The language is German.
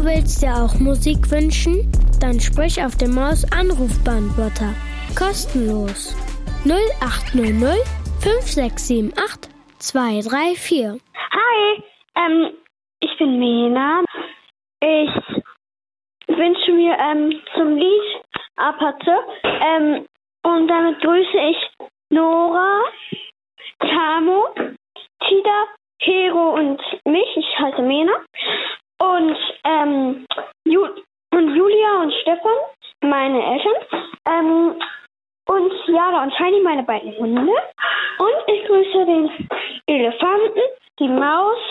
willst dir auch Musik wünschen? Dann sprich auf dem Maus-Anrufbeantworter. Kostenlos. 0800 5678 234. Hi, ich bin Mena. Ich wünsche mir zum Lied Apathe und damit grüße ich Nora, Tamo, Tida, Hero und mich. Ich heiße Mena. Und Julia und Stefan, meine Eltern. Und Jana und Shiny, meine beiden Hunde. Und ich grüße den Elefanten, die Maus,